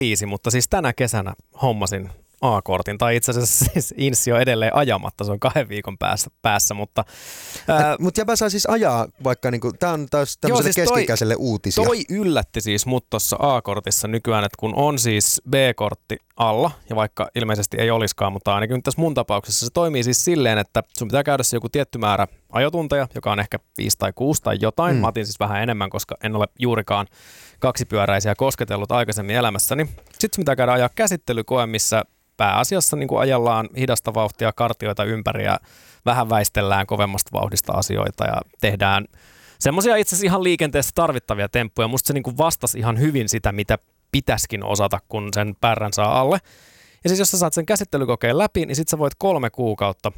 biisi, mutta siis tänä kesänä hommasin A-kortin, tai itse asiassa siis Inssi on edelleen ajamatta, se on 2 viikon päässä, mutta... Mutta jäbä saa siis ajaa, vaikka niinku, tää on taas tämmöiselle siis keski-ikäiselle uutisia. Toi yllätti siis mut tuossa A-kortissa nykyään, että kun on siis B-kortti alla, ja vaikka ilmeisesti ei olisikaan, mutta ainakin nyt tässä mun tapauksessa se toimii siis silleen, että sun pitää käydä se joku tietty määrä ajotunteja, joka on ehkä 5 tai 6 tai jotain. Mä otin siis vähän enemmän, koska en ole juurikaan kaksipyöräisiä kosketellut aikaisemmin elämässäni. Sitten sun pitää käydä ajaa käsittelykoe, missä pääasiassa niin kuin ajellaan hidasta vauhtia kartioita ympäri ja vähän väistellään kovemmasta vauhdista asioita ja tehdään semmoisia itse asiassa ihan liikenteessä tarvittavia temppuja. Musta se niin kuin vastasi ihan hyvin sitä, mitä pitäisikin osata, kun sen pärrän saa alle. Ja siis jos sä saat sen käsittelykokeen läpi, niin sit sä voit 3 kuukautta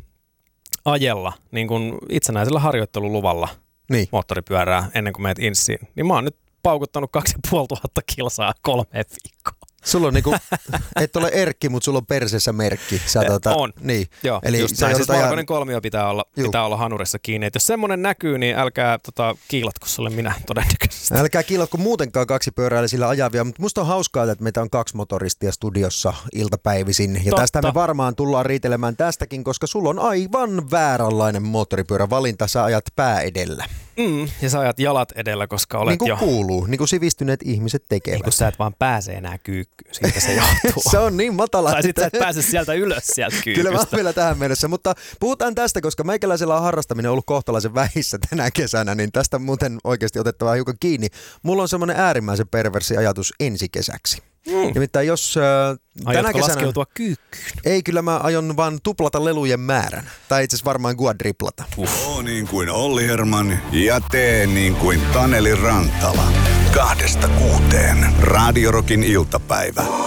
ajella niin kuin itsenäisellä harjoitteluluvalla moottoripyörää ennen kuin meet Inssiin. Niin mä oon nyt paukuttanut 2500 kilsaa 3 viikkoa. Sulla on niinku, et ole Erkki, mutta sulla on perseessä merkki. On. Niin. Joo, eli just näin. Siis valkoinen kolmio pitää olla hanurissa kiinni. Et jos semmoinen näkyy, niin älkää kiilatko sulle minä todennäköisesti. Älkää kiilatko muutenkaan kaksipyöräilisillä ajavia, mutta musta on hauskaa, että meitä on 2 motoristia studiossa iltapäivisin. Ja tästä me varmaan tullaan riitelemään tästäkin, koska sulla on aivan vääränlainen moottoripyörävalinta. Sä ajat pää edellä. Ja sä ajat jalat edellä, koska olet niin kuin kuuluu, niin kuin sivistyneet ihmiset tekevät. Niin kuin sä et vaan pääse enää kyykkyyn, siitä se johtuu. Se on niin matala. Tai sit sä et pääse sieltä ylös sieltä kyykystä. Kyllä mä oon vielä tähän mennessä, mutta puhutaan tästä, koska meikäläisellä on harrastaminen ollut kohtalaisen vähissä tänä kesänä, niin tästä muuten oikeasti otettava hiukan kiinni. Mulla on semmoinen äärimmäisen perversi ajatus ensi kesäksi. Nimittäin jos tänä kesänä... laskeutua kyykkyyn? Ei, kyllä mä aion vaan tuplata lelujen määrän. Tai itse asiassa varmaan quadriplata. O niin kuin Olli Herman ja T niin kuin Taneli Rantala. 2–6. Radio Rockin iltapäivä.